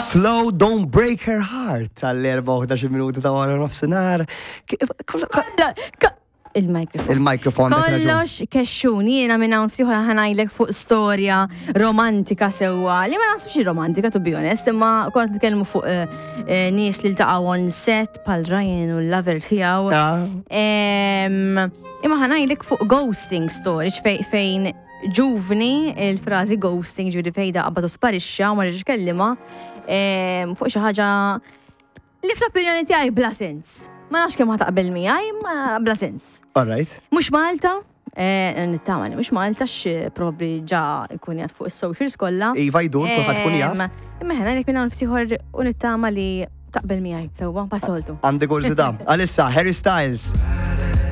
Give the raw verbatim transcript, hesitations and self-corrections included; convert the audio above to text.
Flow, don't break her heart. Għall-erba u ħdax minuti ta' wara nofsinhar. Il-mikrofon. Il-mikrofon. Kollox kexxuni, jiena minn hawn ftiħu ħanajlek fuq storja romantika sewwa. Li ma nasibx romantika, to be honest, imma kont nitkellmu fuq nies li ltaqgħu on set bħal Ryan u l-lover tiegħu. Imma ħanajlek fuq ghosting story fejn ġuvni il-frażi ghosting ġuri fejda qabad u sparixxa u ma rridx kellima fuq xi ħaġa li fl-opinjoni tiegħi bla sens. Ma nafx kemm ħataqbel miegħi, ma bla sens. All right. Mhux Malta, nittama li mhux Malta x probabbli ġa jkun jgħid fuq is-socials kollha. Iva jdur kulħadd tkun jaf. Imma ħena jekk minn hawn ftiħor u nittama li taqbel miegħi sewwa passoltu. Għandi gorżi da. Alissa, Harry Styles.